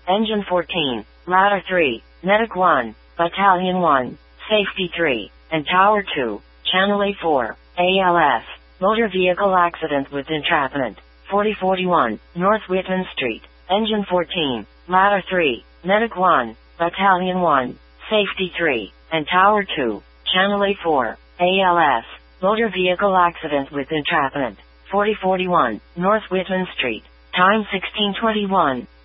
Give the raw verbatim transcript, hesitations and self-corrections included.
Engine fourteen, Ladder three, Medic one, Battalion one, Safety three, and Tower two, Channel A four, A L S, Motor Vehicle Accident with Entrapment, forty forty-one, North Whitman Street, Engine fourteen, Ladder three, Medic one, Battalion one, Safety three, and Tower two, Channel A four, A L S, Motor Vehicle Accident with Entrapment, forty forty-one, North Whitman Street, time sixteen twenty-one.